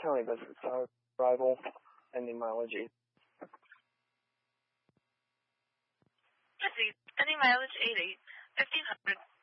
County business hours, arrival, ending mileage 8. Proceed. Ending mileage 88, 1500.